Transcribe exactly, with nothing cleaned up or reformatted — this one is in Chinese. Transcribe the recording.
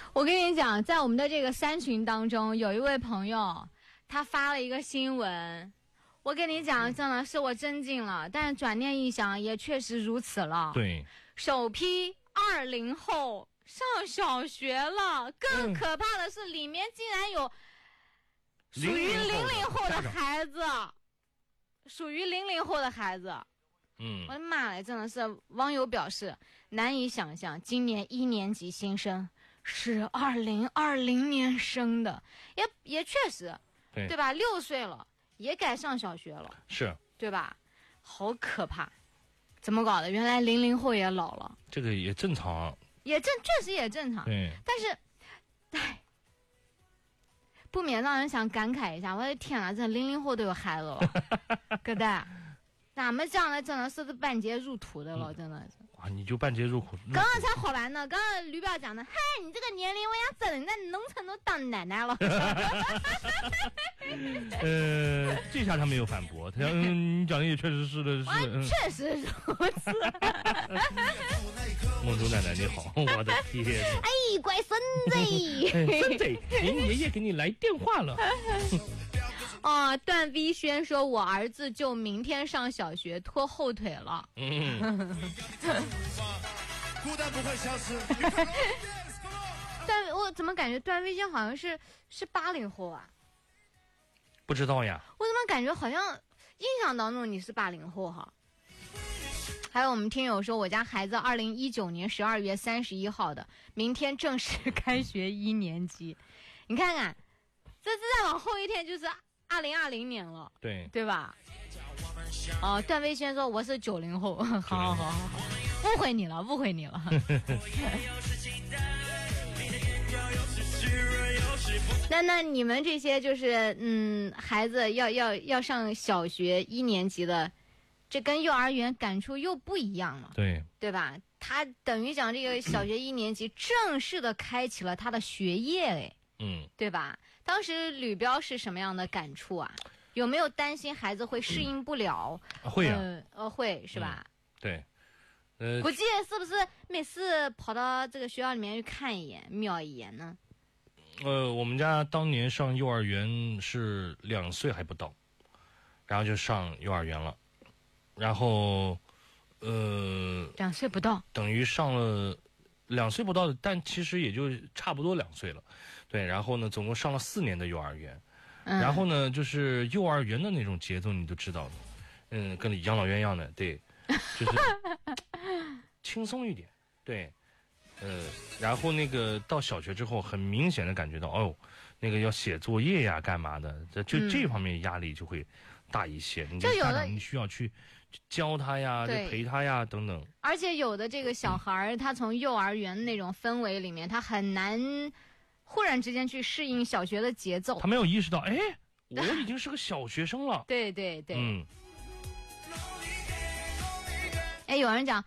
我跟你讲，在我们的这个三群当中，有一位朋友，他发了一个新闻。我跟你讲，真的是我震惊了，但是转念一想，也确实如此了。 对， 首批二零后上小学了，更可怕的是，里面竟然有属于零零后的孩子，属于零零后的孩子。 嗯， 我的妈呀，真的是网友表示难以想象，今年一年级新生是二零二零年生的，也也确实， 对对吧？六岁了，也该上小学了， 是， 对吧？好可怕，怎么搞的？原来零零后也老了， 这个也正常， 也正确实也正常， 对。 但是，唉，不免让人想感慨一下，我的天啊，这零零后都有孩子了，哥的。咱们这样的真的是半截入土的了，真的是。 哇，你就半截入土。 刚刚才好玩呢，刚刚吕表讲的，嗨，你这个年龄，我想真的在农村都当奶奶了。 呃，这下他没有反驳，他嗯，你讲的也确实是的，是。 嗯、确实如此。 梦竹奶奶你好，我的天！ 哎，乖孙子， 孙子，您爷爷给你来电话了。 啊、哦，段威轩说：“我儿子就明天上小学，拖后腿了。”嗯，段我怎么感觉段威轩好像是是八零后啊？ 不知道呀。 我怎么感觉好像印象当中你是八零后哈？还有我们听友说，我家孩子二零一九年十二月三十一号的，明天正式开学一年级。你看看，这再往后一天就是二零二零年了， 对对吧？哦，段威轩说我是九零后，好好好好，误会你了，误会你了。那那你们这些就是嗯，孩子要要要上小学一年级的，这跟幼儿园感触又不一样了， 对对吧？他等于讲这个小学一年级正式的开启了他的学业，哎。 嗯， 对吧？当时吕标是什么样的感触啊？有没有担心孩子会适应不了？ 嗯、会啊， 呃，呃会是吧、 嗯？对，呃， 估计是不是每次跑到这个学校里面去看一眼、瞄一眼呢？ 呃，我们家当年上幼儿园是两岁还不到，然后就上幼儿园了，然后呃， 两岁不到， 等于上了。两岁不到的，但其实也就差不多两岁了，对。然后呢，总共上了四年的幼儿园，嗯、然后呢，就是幼儿园的那种节奏，你都知道的，嗯，跟养老院一样的，对，就是轻松一点，对，呃，然后那个到小学之后，很明显的感觉到，哦，那个要写作业呀，干嘛的，这就这方面压力就会大一些。嗯、你就家长你需要去。教他呀，就陪他呀，等等。 而且有的这个小孩，他从幼儿园那种氛围里面，他很难忽然之间去适应小学的节奏。 他没有意识到，哎，我已经是个小学生了。 对对对。 嗯。 哎，有人讲